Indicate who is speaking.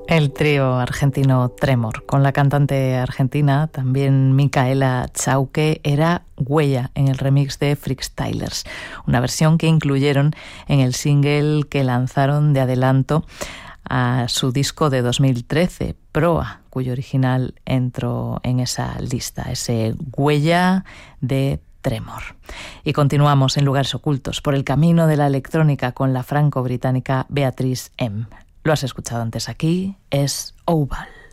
Speaker 1: El trío argentino Tremor, con la cantante argentina, también Micaela Chauque, era Huella en el remix de Freakstylers, una versión que incluyeron en el single que lanzaron de adelanto a su disco de 2013, Proa, cuyo original entró en esa lista, ese Huella de Tremor. Y continuamos en Lugares Ocultos, por el camino de la electrónica con la franco-británica Beatrice M. Lo has escuchado antes aquí, es Oval.